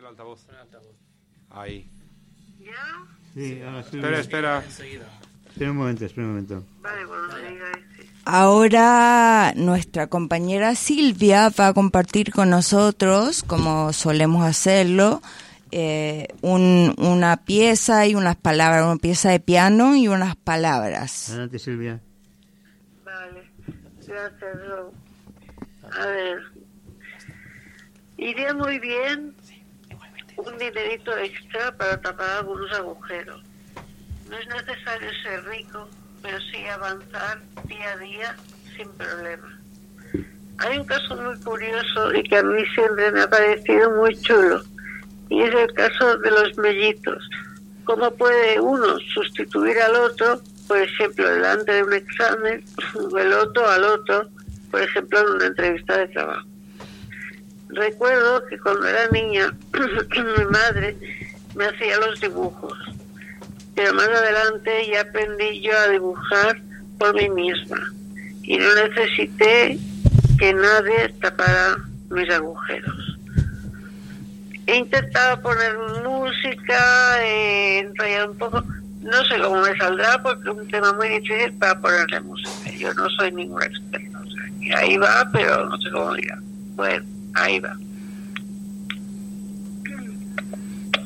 altavoz. Pon el altavoz. Ahí. ¿Ya? Sí, ahora sí. Espera. Enseguida. Espera un momento. Vale, cuando me digáis, sí. Ahora nuestra compañera Silvia va a compartir con nosotros, como solemos hacerlo, una pieza y unas palabras, una pieza de piano y unas palabras. Adelante, Silvia. Vale, gracias, Ro. A ver, iría muy bien un dinerito extra para tapar algunos agujeros. No es necesario ser rico, pero sí avanzar día a día sin problema. Hay un caso muy curioso y que a mí siempre me ha parecido muy chulo, y es el caso de los mellizos. ¿Cómo puede uno sustituir al otro, por ejemplo, delante de un examen, o el otro al otro, por ejemplo, en una entrevista de trabajo? Recuerdo que cuando era niña, mi madre me hacía los dibujos, pero más adelante ya aprendí yo a dibujar por mí misma y no necesité que nadie tapara mis agujeros. He intentado poner música, ensayar un poco, no sé cómo me saldrá porque es un tema muy difícil para ponerle música. Yo no soy ningún experto, o sea, que ahí va, pero no sé cómo irá. Bueno, ahí va.